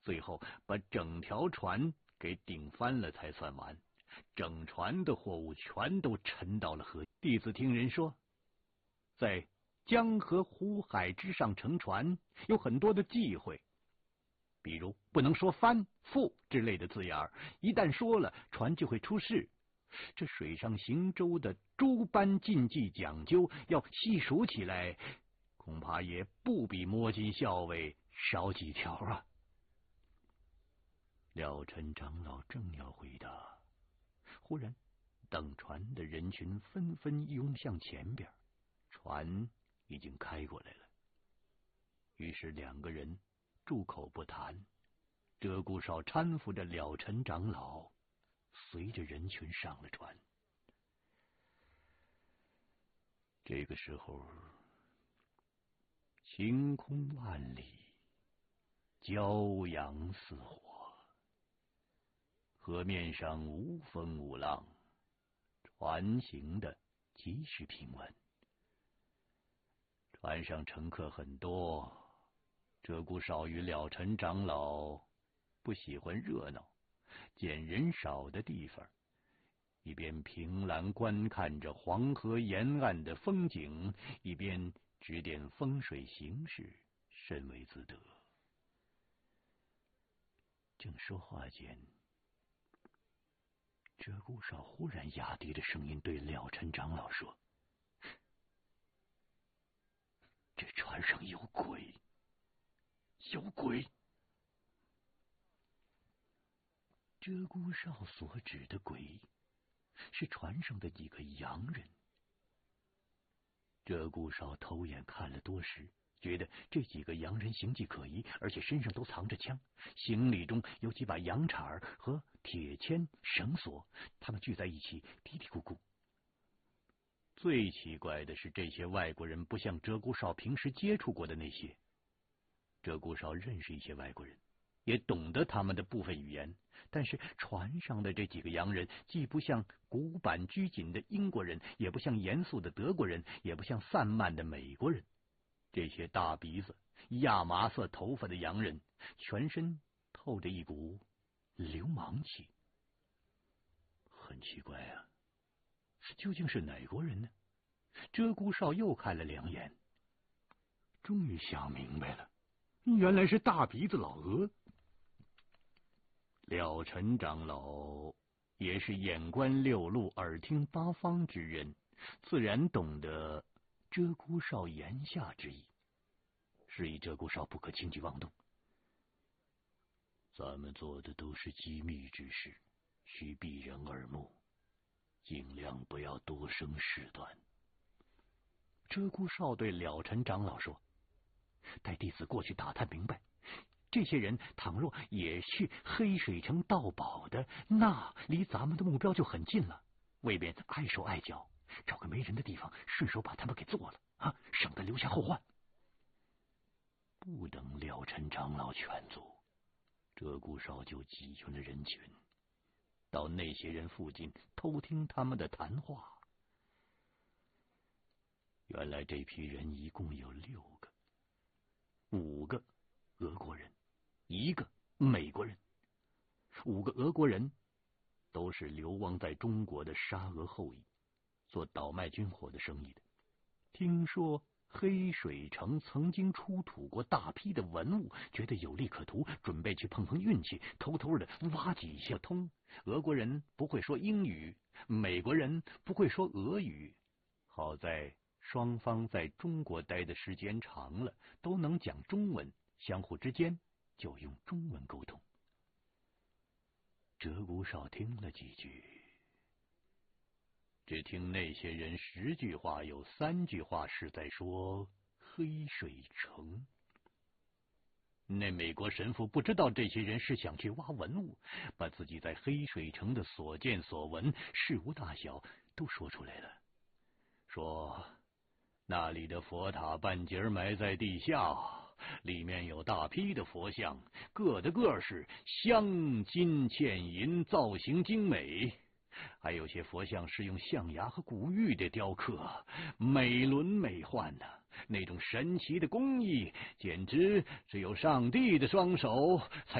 最后把整条船给顶翻了才算完。整船的货物全都沉到了河。弟子听人说，在江河湖海之上乘船有很多的忌讳，比如不能说翻、覆之类的字眼儿，一旦说了，船就会出事。这水上行舟的诸般禁忌讲究，要细数起来，恐怕也不比摸金校尉少几条啊。廖晨长老正要回答，忽然等船的人群纷纷涌向前边，船已经开过来了。于是两个人住口不谈，鹧鸪哨搀扶着了尘长老，随着人群上了船。这个时候，晴空万里，骄阳似火，河面上无风无浪，船行的极是平稳。船上乘客很多，鹧鸪哨与了尘长老不喜欢热闹，见人少的地方，一边凭栏观看着黄河沿岸的风景，一边指点风水形势，甚为自得。正说话间，鹧鸪哨忽然压低着声音对了尘长老说：“这船上有鬼，有鬼！”鹧鸪哨所指的鬼是船上的几个洋人。鹧鸪哨偷眼看了多时，觉得这几个洋人形迹可疑，而且身上都藏着枪，行李中有几把洋铲和铁签、绳索，他们聚在一起嘀嘀咕咕。最奇怪的是，这些外国人不像鹧鸪哨平时接触过的那些。鹧鸪哨认识一些外国人，也懂得他们的部分语言，但是船上的这几个洋人既不像古板拘谨的英国人，也不像严肃的德国人，也不像散漫的美国人。这些大鼻子、亚麻色头发的洋人，全身透着一股流氓气。很奇怪啊，究竟是哪国人呢？鹧鸪哨又看了两眼，终于想明白了，原来是大鼻子老鹅。了尘长老也是眼观六路、耳听八方之人，自然懂得鹧鸪哨言下之意，示意鹧鸪哨不可轻举妄动。咱们做的都是机密之事，需避人耳目，尽量不要多生事端。鹧鸪哨对了尘长老说：“待弟子过去打探明白，这些人倘若也去黑水城盗宝的，那离咱们的目标就很近了，未免碍手碍脚，找个没人的地方，顺手把他们给做了啊，省得留下后患。”不等了尘长老劝阻，鹧鸪哨就挤进了人群，到那些人附近偷听他们的谈话。原来这批人一共有6个，5个俄国人，1个美国人。5个俄国人都是流亡在中国的沙俄后裔，做倒卖军火的生意的。听说黑水城曾经出土过大批的文物，觉得有利可图，准备去碰碰运气，偷偷的挖几下通。俄国人不会说英语，美国人不会说俄语，好在双方在中国待的时间长了，都能讲中文，相互之间就用中文沟通。鹧鸪哨听了几句，只听那些人10句话有3句话是在说黑水城。那美国神父不知道这些人是想去挖文物，把自己在黑水城的所见所闻、事无大小都说出来了，说那里的佛塔半截埋在地下，里面有大批的佛像，个是镶金嵌银，造型精美，还有些佛像是用象牙和古玉的雕刻，美轮美奂的，那种神奇的工艺，简直只有上帝的双手才